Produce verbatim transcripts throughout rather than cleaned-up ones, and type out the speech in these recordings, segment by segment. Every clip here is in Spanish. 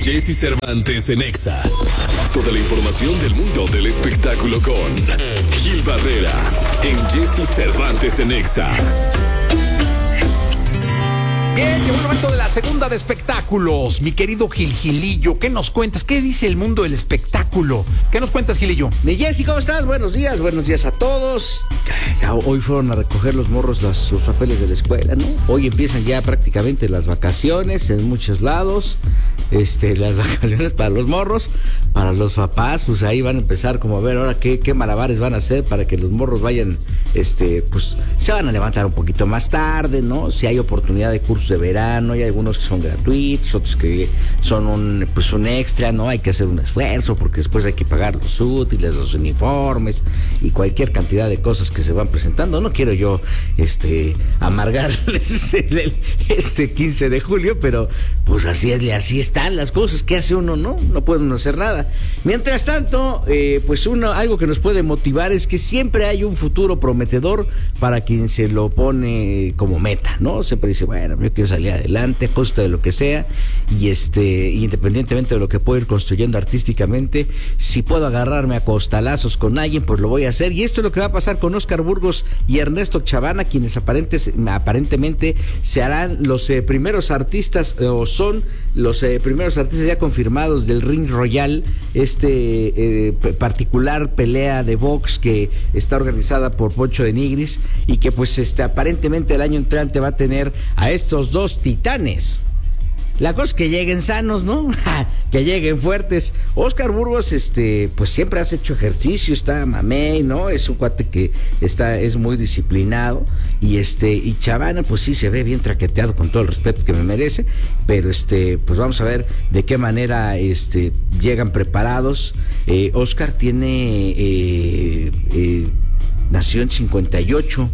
Jesse Cervantes en Exa. Toda la información del mundo del espectáculo con Gil Barrera en Jesse Cervantes en Exa. Bien, llegó el momento de la segunda de espectáculos. Mi querido Gil Gilillo, ¿qué nos cuentas? ¿Qué dice el mundo del espectáculo? ¿Qué nos cuentas, Gilillo? Mi Jessy, ¿cómo estás? Buenos días, buenos días a todos. Ya hoy fueron a recoger los morros los, sus papeles de la escuela, ¿no? Hoy empiezan ya prácticamente las vacaciones en muchos lados. Este, las vacaciones para los morros, para los papás, pues ahí van a empezar como a ver ahora qué, qué malabares van a hacer para que los morros vayan, este, pues se van a levantar un poquito más tarde, ¿no? Si hay oportunidad de cursos de verano, hay algunos que son gratuitos, otros que son un, pues un extra, ¿no? Hay que hacer un esfuerzo porque después hay que pagar los útiles, los uniformes y cualquier cantidad de cosas que se van presentando. No quiero yo, este, amargarles el, este quince de julio, pero pues así es, así están las cosas. ¿Qué hace uno? No, no puede uno hacer nada. Mientras tanto, eh, pues uno, algo que nos puede motivar es que siempre hay un futuro prometedor para quien se lo pone como meta, ¿no? Siempre dice, bueno, yo quiero salir adelante a costa de lo que sea, y este, independientemente de lo que puedo ir construyendo artísticamente, si puedo agarrarme a costalazos con alguien, pues lo voy a hacer. Y esto es lo que va a pasar con Óscar Burgos y Ernesto Chavana, quienes aparentes, aparentemente se harán los eh, primeros artistas, eh, o son los eh, primeros artistas ya confirmados del Ring Royal, este eh, particular pelea de box que está organizada por Poncho de Nigris y que pues este aparentemente el año entrante va a tener a estos dos titanes. La cosa es que lleguen sanos, ¿no? Que lleguen fuertes. Óscar Burgos, este, pues siempre has hecho ejercicio, está mamey, ¿no? Es un cuate que está, es muy disciplinado. Y este, y Chavana, pues sí se ve bien traqueteado, con todo el respeto que me merece. Pero este, pues vamos a ver de qué manera este llegan preparados. Eh, Óscar tiene eh, eh, nació en cincuenta y ocho.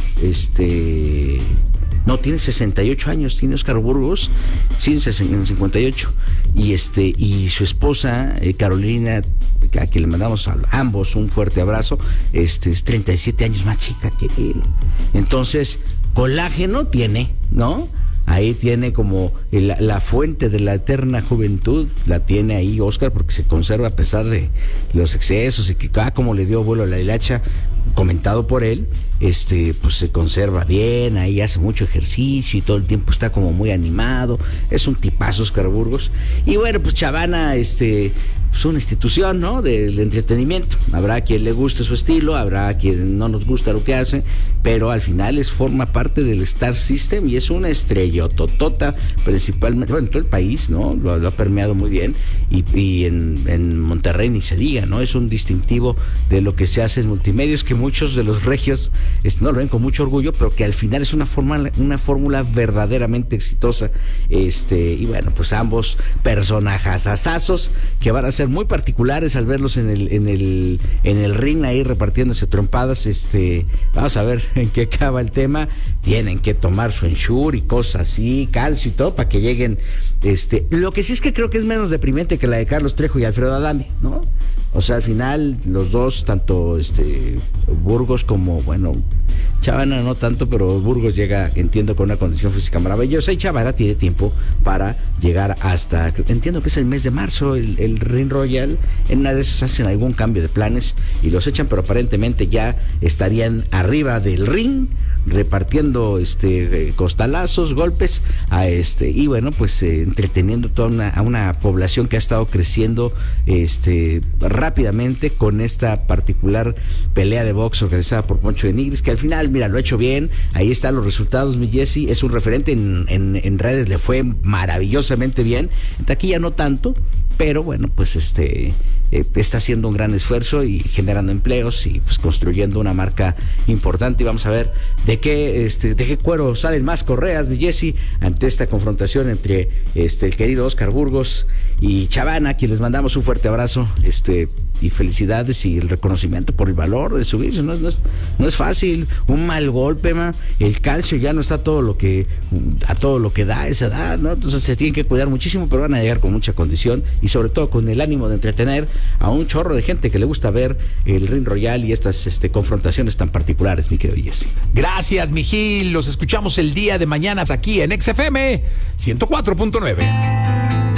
Este. No, tiene sesenta y ocho años, tiene Óscar Burgos, sí, en cincuenta y ocho. Y este, y su esposa, eh, Carolina, a quien le mandamos a ambos un fuerte abrazo, este, es treinta y siete años más chica que él. Entonces, colágeno tiene, ¿no? Ahí tiene como el, la fuente de la eterna juventud, la tiene ahí Óscar, porque se conserva a pesar de los excesos y que ah, como le dio vuelo a la hilacha, comentado por él, este, pues se conserva bien, ahí hace mucho ejercicio y todo el tiempo está como muy animado, es un tipazo Óscar Burgos. Y bueno, pues Chavana, este, pues una institución, ¿no? Del entretenimiento. Habrá quien le guste su estilo, habrá quien no nos gusta lo que hace, pero al final es forma parte del Star System y es una estrellototota, principalmente, bueno, en todo el país, ¿no? Lo, lo ha permeado muy bien, y, y en, en Monterrey ni se diga, ¿no? Es un distintivo de lo que se hace en multimedios, que muchos de los regios este, no lo ven con mucho orgullo, pero que al final es una fórmula, una fórmula verdaderamente exitosa. Este, y bueno, pues ambos personajazazazos que van a ser muy particulares al verlos en el, en el, en el ring ahí repartiéndose trompadas. Este, vamos a ver en qué acaba el tema. Tienen que tomar su ensure y cosas así, calcio y todo, para que lleguen. Este, lo que sí es que creo que es menos deprimente que la de Carlos Trejo y Alfredo Adame, ¿no? O sea, al final los dos, tanto este Burgos como, bueno, Chavana no tanto, pero Burgos llega, entiendo, con una condición física maravillosa, y Chavana tiene tiempo para llegar hasta, entiendo que es el mes de marzo, el, el Ring Royal. En una de esas hacen algún cambio de planes y los echan, pero aparentemente ya estarían arriba del ring, repartiendo este costalazos, golpes a este, y bueno, pues eh, entreteniendo toda una, a una población que ha estado creciendo este rápidamente con esta particular pelea de box organizada por Poncho de Nigris, que al final, mira, lo ha hecho bien. Ahí están los resultados, mi Jessy, es un referente en, en, en redes, le fue maravillosamente bien, en taquilla no tanto, pero bueno, pues este eh, está haciendo un gran esfuerzo y generando empleos y pues construyendo una marca importante. Y vamos a ver de qué este de qué cuero salen más correas, mi Jessy, ante esta confrontación entre este el querido Óscar Burgos y Chavana, a quien les mandamos un fuerte abrazo, este y felicidades y el reconocimiento por el valor de subirse. No, no, es, no es fácil, un mal golpe, ma, el calcio ya no está todo lo que a todo lo que da a esa edad, ¿no? Entonces se tienen que cuidar muchísimo, pero van a llegar con mucha condición y sobre todo con el ánimo de entretener a un chorro de gente que le gusta ver el Ring Royal y estas este, confrontaciones tan particulares, mi querido Jesse. Gracias, mi Gil. Los escuchamos el día de mañana aquí en X F M ciento cuatro punto nueve.